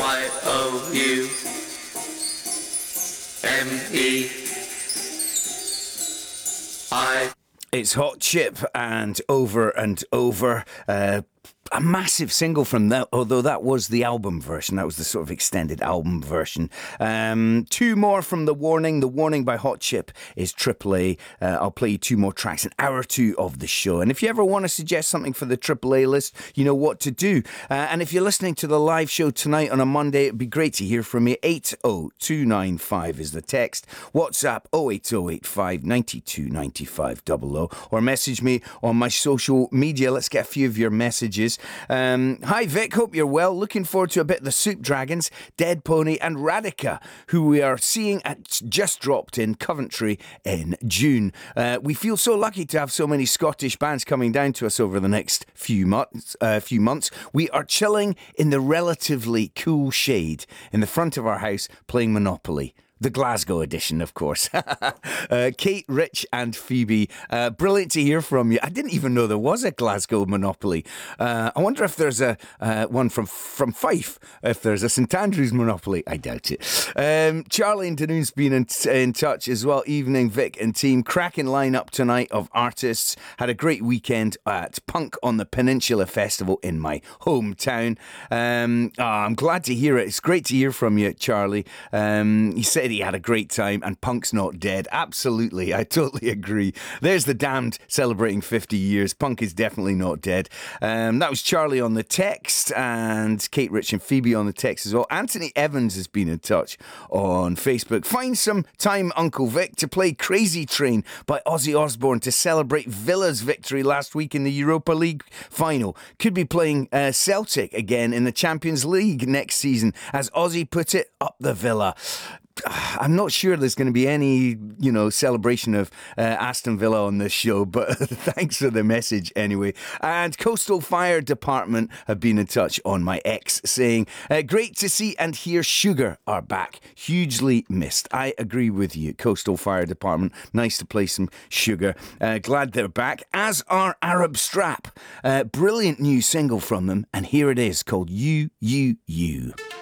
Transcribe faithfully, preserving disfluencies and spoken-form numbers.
Y O U M E I. It's Hot Chip and Over and Over. Uh, a massive single from that, although that was the album version. That was the sort of extended album version. Um, two more from The Warning. The Warning by Hot Chip is Triple A. Uh, I'll play you two more tracks, an hour or two of the show. And if you ever want to suggest something for the Triple A list, you know what to do. Uh, and if you're listening to the live show tonight on a Monday, it'd be great to hear from you. eight oh two nine five is the text. WhatsApp oh eight oh eight five nine two nine five double oh. Or message me on my social media. Let's get a few of your messages. Um, Hi Vic, hope you're well. Looking forward to a bit of the Soup Dragons, Dead Pony and Radica, who we are seeing at Just Dropped in Coventry in June. Uh, we feel so lucky to have so many Scottish bands coming down to us over the next few months. Uh, few months. We are chilling in the relatively cool shade in the front of our house playing Monopoly. The Glasgow edition, of course. uh, Kate, Rich and Phoebe, uh, brilliant to hear from you. I didn't even know there was a Glasgow Monopoly. Uh, I wonder if there's a uh, one from from Fife, if there's a St Andrews Monopoly. I doubt it. Um, Charlie and Danoon's been in, in touch as well. Evening, Vic and team. Cracking lineup tonight of artists. Had a great weekend at Punk on the Peninsula Festival in my hometown. Um, oh, I'm glad to hear it. It's great to hear from you, Charlie. Um, he said he had a great time and Punk's not dead. Absolutely, I totally agree. There's the Damned celebrating fifty years. Punk is definitely not dead. Um, that was Charlie on the text and Kate, Rich and Phoebe on the text as well. Anthony Evans has been in touch on Facebook. Find some time, Uncle Vic, to play Crazy Train by Ozzy Osbourne to celebrate Villa's victory last week in the Europa League final. Could be playing uh, Celtic again in the Champions League next season. As Ozzy put it, up the Villa. I'm not sure there's going to be any, you know, celebration of uh, Aston Villa on this show, but thanks for the message anyway. And Coastal Fire Department have been in touch on my ex saying, uh, great to see and hear Sugar are back. Hugely missed. I agree with you, Coastal Fire Department. Nice to play some Sugar. Uh, glad they're back, as are Arab Strap. Uh, brilliant new single from them, and here it is called You, You, You.